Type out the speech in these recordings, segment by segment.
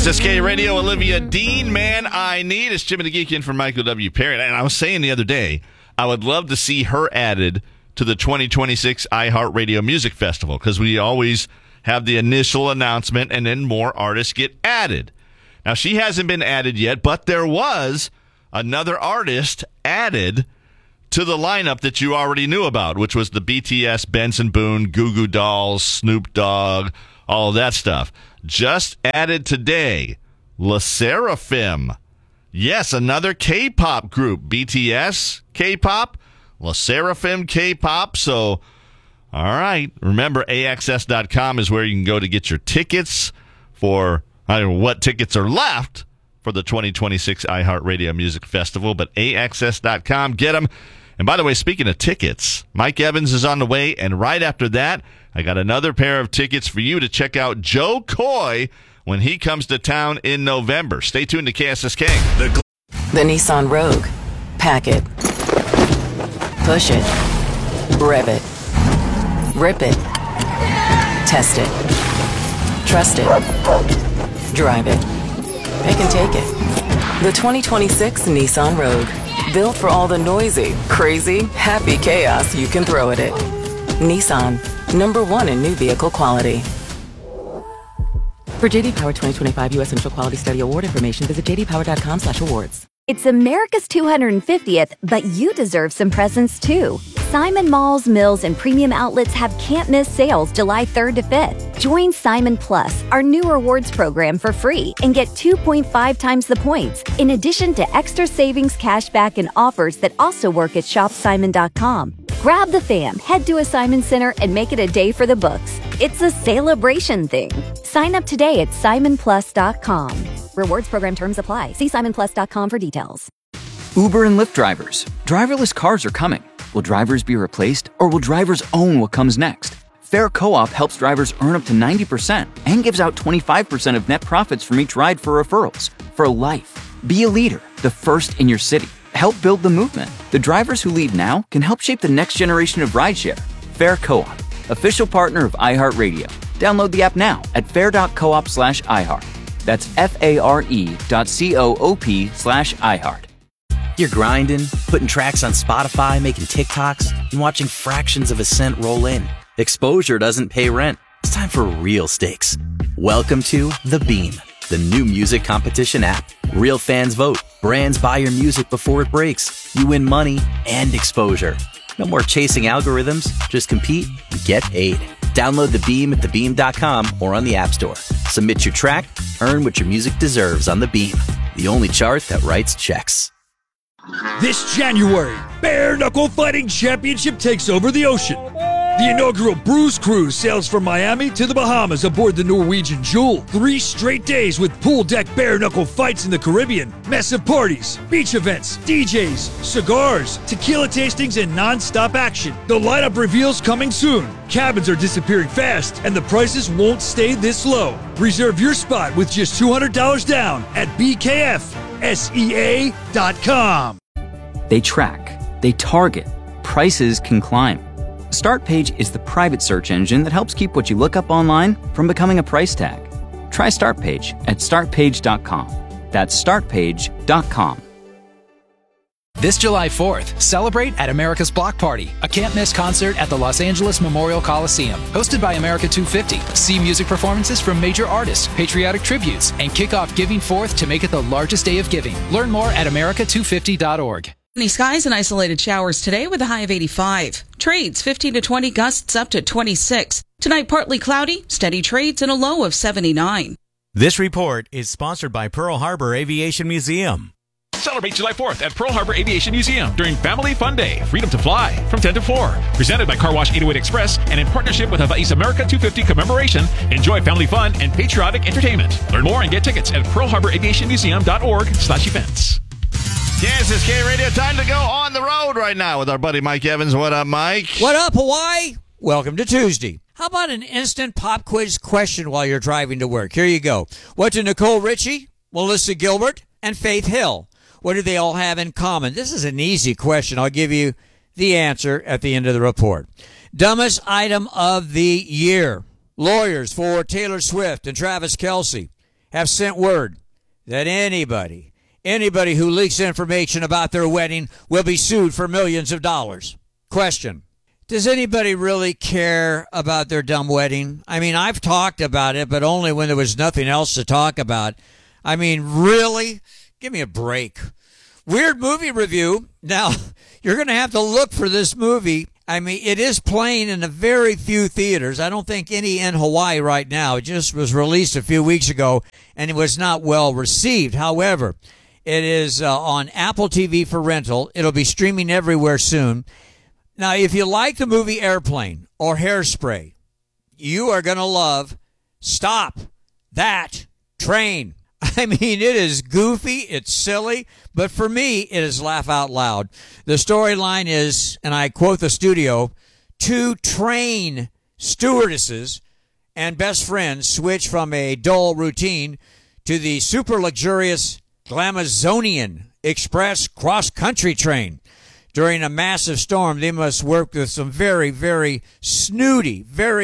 KSSK Radio, Olivia Dean, Man I Need. It's Jim and the Geek in from Michael W. Perry. And I was saying the other day, I would love to see her added to the 2026 iHeartRadio Music Festival, because we always have the initial announcement and then more artists get added. Now, she hasn't been added yet, but there was another artist added to the lineup that you already knew about, which was the BTS, Benson Boone, Goo Goo Dolls, Snoop Dogg, all of that stuff. Just added today, LE SSERAFIM. Yes, another K-pop group. BTS, K-pop, LE SSERAFIM, K-pop. So, all right. Remember, AXS.com is where you can go to get your tickets for, I don't know what tickets are left for the 2026 iHeartRadio Music Festival, but AXS.com, get them. And by the way, speaking of tickets, Mike Evans is on the way, and right after that, I got another pair of tickets for you to check out Joe Coy when he comes to town in November. Stay tuned to KSSK. The Nissan Rogue. Pack it. Push it. Rev it. Rip it. Test it. Trust it. Drive it. Pick and take it. The 2026 Nissan Rogue. Built for all the noisy, crazy, happy chaos you can throw at it. Nissan, #1 in new vehicle quality. For JD Power 2025 U.S. Initial Quality Study Award information, visit jdpower.com/awards. It's America's 250th, but you deserve some presents too. Simon Malls, Mills, and Premium Outlets have can't-miss sales July 3rd to 5th. Join Simon Plus, our new rewards program, for free and get 2.5 times the points, in addition to extra savings, cashback, and offers that also work at shopsimon.com. Grab the fam, head to a Simon Center, and make it a day for the books. It's a celebration thing. Sign up today at simonplus.com. Rewards program terms apply. See simonplus.com for details. Uber and Lyft drivers. Driverless cars are coming. Will drivers be replaced, or will drivers own what comes next? Fair Co-op helps drivers earn up to 90% and gives out 25% of net profits from each ride for referrals. For life. Be a leader, the first in your city. Help build the movement. The drivers who lead now can help shape the next generation of rideshare. Fair Co-op, official partner of iHeartRadio. Download the app now at fair.coop/iHeart. That's FARE.coop/iHeart. You're grinding, putting tracks on Spotify, making TikToks, and watching fractions of a cent roll in. Exposure doesn't pay rent. It's time for real stakes. Welcome to The Beam, the new music competition app. Real fans vote. Brands buy your music before it breaks. You win money and exposure. No more chasing algorithms. Just compete and get paid. Download The Beam at thebeam.com or on the App Store. Submit your track, earn what your music deserves on The Beam, the only chart that writes checks. This January, Bare Knuckle Fighting Championship takes over the ocean. The inaugural Bruise Cruise sails from Miami to the Bahamas aboard the Norwegian Jewel. 3 straight days with pool deck bare knuckle fights in the Caribbean, massive parties, beach events, DJs, cigars, tequila tastings, and non-stop action. The lineup reveals coming soon. Cabins are disappearing fast, and the prices won't stay this low. Reserve your spot with just $200 down at BKFSEA.com. They track, they target, prices can climb. StartPage is the private search engine that helps keep what you look up online from becoming a price tag. Try StartPage at startpage.com. That's startpage.com. This July 4th, celebrate at America's Block Party, a can't-miss concert at the Los Angeles Memorial Coliseum. Hosted by America 250, see music performances from major artists, patriotic tributes, and kick off Giving Forth to make it the largest day of giving. Learn more at america250.org. Sunny skies and isolated showers today with a high of 85. Trades 15 to 20, gusts up to 26. Tonight partly cloudy, steady trades, and a low of 79. This report is sponsored by Pearl Harbor Aviation Museum. Celebrate July 4th at Pearl Harbor Aviation Museum during Family Fun Day. Freedom to Fly from 10 to 4. Presented by Car Wash 808 Express and in partnership with Hawaii's America 250 Commemoration. Enjoy family fun and patriotic entertainment. Learn more and get tickets at pearlharboraviationmuseum.org/events. KSSK Radio, time to go on the road right now with our buddy Mike Evans. What up, Mike? What up, Hawaii? Welcome to Tuesday. How about an instant pop quiz question while you're driving to work? Here you go. What do Nicole Richie, Melissa Gilbert, and Faith Hill, what do they all have in common? This is an easy question. I'll give you the answer at the end of the report. Dumbest item of the year. Lawyers for Taylor Swift and Travis Kelce. have sent word that anybody who leaks information about their wedding will be sued for millions of dollars. Question: does anybody really care about their dumb wedding? I mean, I've talked about it, but only when there was nothing else to talk about. I mean, really? Give me a break. Weird movie review. Now, you're going to have to look for this movie. I mean, it is playing in a very few theaters. I don't think any in Hawaii right now. It just was released a few weeks ago, and it was not well received. However, it is on Apple TV for rental. It'll be streaming everywhere soon. Now, if you like the movie Airplane or Hairspray, you are going to love Stop That Train. I mean, it is goofy, it's silly, but for me, it is laugh out loud. The storyline is, and I quote the studio, two train stewardesses and best friends switch from a dull routine to the super luxurious Glamazonian Express cross-country train. During a massive storm, they must work with some very, very snooty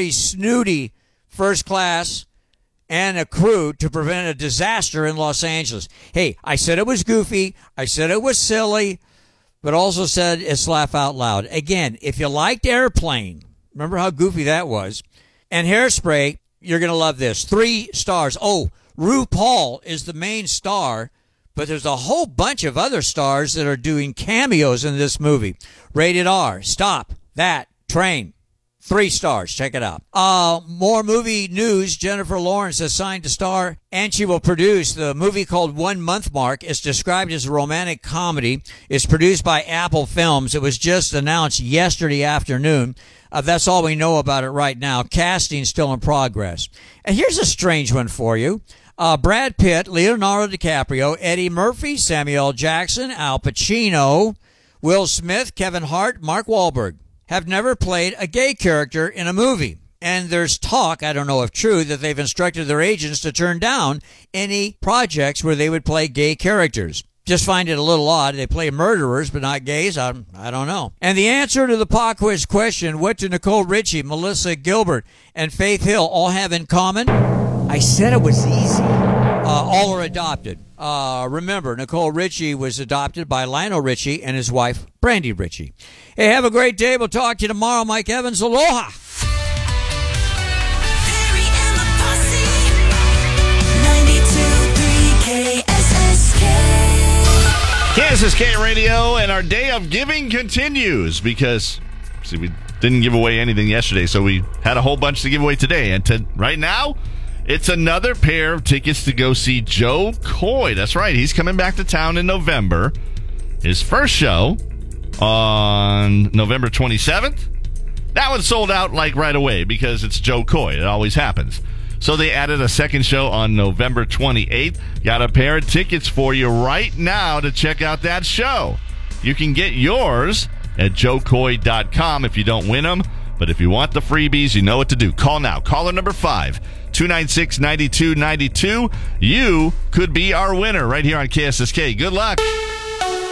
first class and a crew to prevent a disaster in Los Angeles. Hey, I said it was goofy. I said it was silly, but also said it's laugh out loud. Again, if you liked Airplane, remember how goofy that was, and Hairspray, you're going to love this. 3 stars. Oh, RuPaul is the main star, but there's a whole bunch of other stars that are doing cameos in this movie. Rated R. Stop That Train. 3 stars. Check it out. More movie news. Jennifer Lawrence is signed to star, and she will produce the movie called 1 Month Mark. It's described as a romantic comedy. It's produced by Apple Films. It was just announced yesterday afternoon. That's all we know about it right now. Casting still in progress. And here's a strange one for you. Brad Pitt, Leonardo DiCaprio, Eddie Murphy, Samuel Jackson, Al Pacino, Will Smith, Kevin Hart, Mark Wahlberg have never played a gay character in a movie. And there's talk, I don't know if true, that they've instructed their agents to turn down any projects where they would play gay characters. Just find it a little odd. They play murderers, but not gays. I don't know. And the answer to the pop quiz question, what do Nicole Richie, Melissa Gilbert, and Faith Hill all have in common? I said it was easy. All are adopted. Remember, Nicole Richie was adopted by Lionel Richie and his wife, Brandy Richie. Hey, have a great day. We'll talk to you tomorrow. Mike Evans, aloha. Perry and the Posse, 92.3 KSSK. KSSK Radio, and our day of giving continues because, see, we didn't give away anything yesterday, so we had a whole bunch to give away today. And right now, it's another pair of tickets to go see Joe Coy. That's right. He's coming back to town in November. His first show on November 27th. That one sold out like right away because it's Joe Coy. It always happens. So they added a second show on November 28th. Got a pair of tickets for you right now to check out that show. You can get yours at joecoy.com if you don't win them. But if you want the freebies, you know what to do. Call now. Caller number 5. 296-9292. You could be our winner right here on KSSK. Good luck.